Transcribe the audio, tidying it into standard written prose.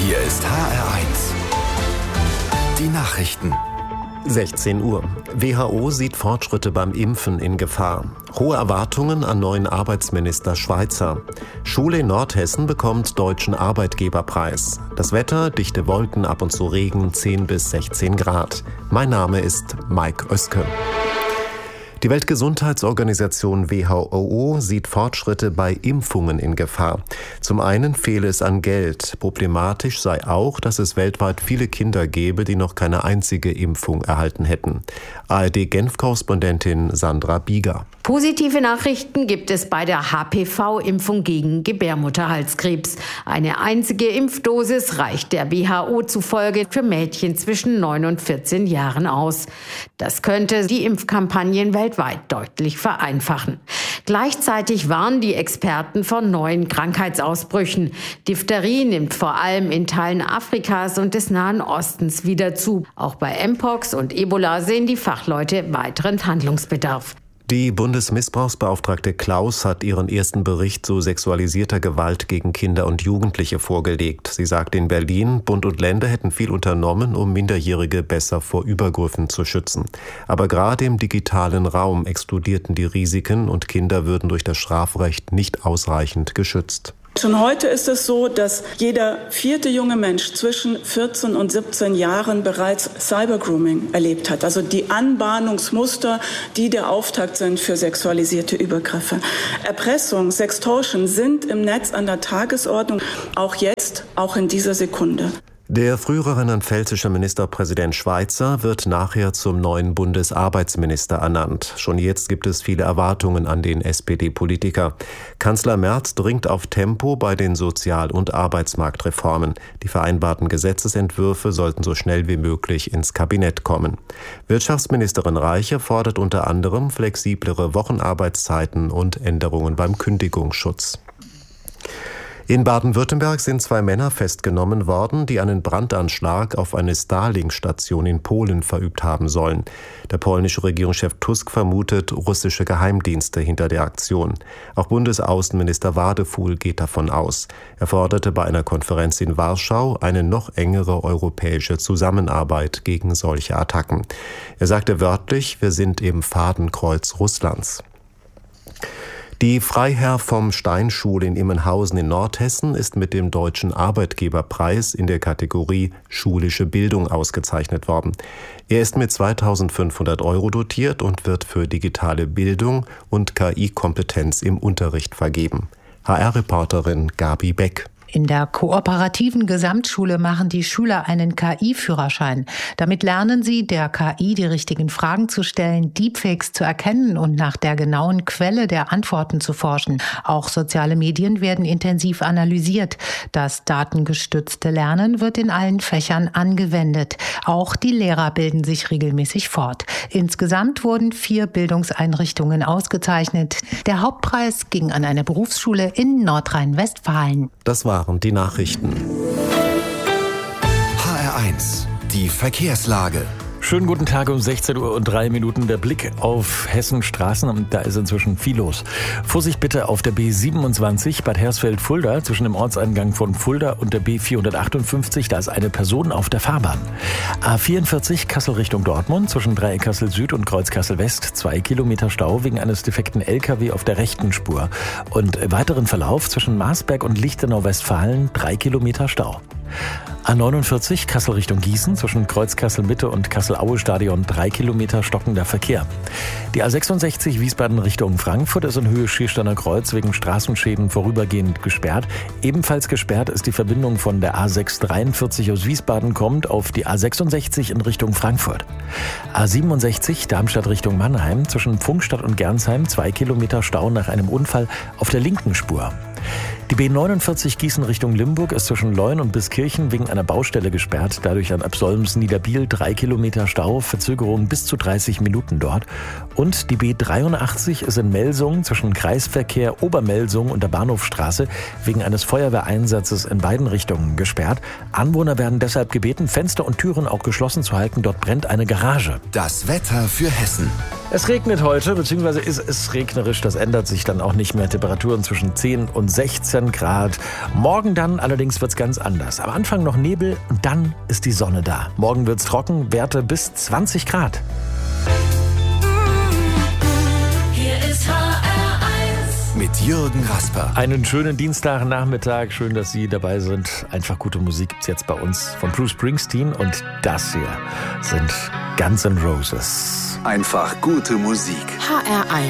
Hier ist HR1. Die Nachrichten. 16 Uhr. WHO sieht Fortschritte beim Impfen in Gefahr. Hohe Erwartungen an neuen Arbeitsminister Schweizer. Schule in Nordhessen bekommt Deutschen Arbeitgeberpreis. Das Wetter, dichte Wolken, ab und zu Regen, 10 bis 16 Grad. Mein Name ist Mike Oeske. Die Weltgesundheitsorganisation WHO sieht Fortschritte bei Impfungen in Gefahr. Zum einen fehle es an Geld. Problematisch sei auch, dass es weltweit viele Kinder gäbe, die noch keine einzige Impfung erhalten hätten. ARD-Genf-Korrespondentin Sandra Bieger. Positive Nachrichten gibt es bei der HPV-Impfung gegen Gebärmutterhalskrebs. Eine einzige Impfdosis reicht der WHO zufolge für Mädchen zwischen 9 und 14 Jahren aus. Das könnte die Impfkampagnen weltweit deutlich vereinfachen. Gleichzeitig warnen die Experten vor neuen Krankheitsausbrüchen. Diphtherie nimmt vor allem in Teilen Afrikas und des Nahen Ostens wieder zu. Auch bei Mpox und Ebola sehen die Fachleute weiteren Handlungsbedarf. Die Bundesmissbrauchsbeauftragte Klaus hat ihren ersten Bericht zu sexualisierter Gewalt gegen Kinder und Jugendliche vorgelegt. Sie sagt in Berlin, Bund und Länder hätten viel unternommen, um Minderjährige besser vor Übergriffen zu schützen. Aber gerade im digitalen Raum explodierten die Risiken und Kinder würden durch das Strafrecht nicht ausreichend geschützt. Schon heute ist es so, dass jeder 4. junge Mensch zwischen 14 und 17 Jahren bereits Cybergrooming erlebt hat. Also die Anbahnungsmuster, die der Auftakt sind für sexualisierte Übergriffe. Erpressung, Sextortion sind im Netz an der Tagesordnung, auch jetzt, auch in dieser Sekunde. Der frühere rheinland-pfälzische Ministerpräsident Schweizer wird nachher zum neuen Bundesarbeitsminister ernannt. Schon jetzt gibt es viele Erwartungen an den SPD-Politiker. Kanzler Merz dringt auf Tempo bei den Sozial- und Arbeitsmarktreformen. Die vereinbarten Gesetzesentwürfe sollten so schnell wie möglich ins Kabinett kommen. Wirtschaftsministerin Reiche fordert unter anderem flexiblere Wochenarbeitszeiten und Änderungen beim Kündigungsschutz. In Baden-Württemberg sind 2 Männer festgenommen worden, die einen Brandanschlag auf eine Starlink-Station in Polen verübt haben sollen. Der polnische Regierungschef Tusk vermutet russische Geheimdienste hinter der Aktion. Auch Bundesaußenminister Wadefuhl geht davon aus. Er forderte bei einer Konferenz in Warschau eine noch engere europäische Zusammenarbeit gegen solche Attacken. Er sagte wörtlich, wir sind im Fadenkreuz Russlands. Die Freiherr vom Stein-Schule in Immenhausen in Nordhessen ist mit dem Deutschen Arbeitgeberpreis in der Kategorie Schulische Bildung ausgezeichnet worden. Er ist mit 2.500 € dotiert und wird für digitale Bildung und KI-Kompetenz im Unterricht vergeben. HR-Reporterin Gabi Beck. In der kooperativen Gesamtschule machen die Schüler einen KI-Führerschein. Damit lernen sie, der KI die richtigen Fragen zu stellen, Deepfakes zu erkennen und nach der genauen Quelle der Antworten zu forschen. Auch soziale Medien werden intensiv analysiert. Das datengestützte Lernen wird in allen Fächern angewendet. Auch die Lehrer bilden sich regelmäßig fort. Insgesamt wurden 4 Bildungseinrichtungen ausgezeichnet. Der Hauptpreis ging an eine Berufsschule in Nordrhein-Westfalen. Das waren die Nachrichten. HR1, die Verkehrslage. Schönen guten Tag um 16:03 Uhr. Der Blick auf Hessens Straßen. Und da ist inzwischen viel los. Vorsicht bitte auf der B27 Bad Hersfeld-Fulda zwischen dem Ortseingang von Fulda und der B458. Da ist eine Person auf der Fahrbahn. A44 Kassel Richtung Dortmund zwischen Dreieck Kassel Süd und Kreuz Kassel West. 2 Kilometer Stau wegen eines defekten LKW auf der rechten Spur. Und weiteren Verlauf zwischen Marsberg und Lichtenau-Westfalen 3 Kilometer Stau. A49 Kassel Richtung Gießen zwischen Kreuz Kassel Mitte und Kassel-Aue-Stadion 3 Kilometer stockender Verkehr. Die A66 Wiesbaden Richtung Frankfurt ist in Höhe Schiersteiner Kreuz wegen Straßenschäden vorübergehend gesperrt. Ebenfalls gesperrt ist die Verbindung von der A643 aus Wiesbaden kommt auf die A66 in Richtung Frankfurt. A67 Darmstadt Richtung Mannheim zwischen Pfungstadt und Gernsheim 2 Kilometer Stau nach einem Unfall auf der linken Spur. Die B49 Gießen Richtung Limburg ist zwischen Leun und Biskirchen wegen einer Baustelle gesperrt. Dadurch an Absolms-Niederbiel 3 Kilometer Stau, Verzögerung bis zu 30 Minuten dort. Und die B83 ist in Melsungen zwischen Kreisverkehr Obermelsungen und der Bahnhofstraße wegen eines Feuerwehreinsatzes in beiden Richtungen gesperrt. Anwohner werden deshalb gebeten, Fenster und Türen auch geschlossen zu halten. Dort brennt eine Garage. Das Wetter für Hessen. Es regnet heute, beziehungsweise ist es regnerisch. Das ändert sich dann auch nicht mehr. Temperaturen zwischen 10 und 16 Grad. Morgen dann allerdings wird es ganz anders. Am Anfang noch Nebel und dann ist die Sonne da. Morgen wird es trocken, Werte bis 20 Grad. Hier ist HR1 mit Jürgen Rasper. Einen schönen Dienstagnachmittag. Schön, dass Sie dabei sind. Einfach gute Musik gibt's jetzt bei uns von Bruce Springsteen. Und das hier sind Guns N' Roses. Einfach gute Musik. HR1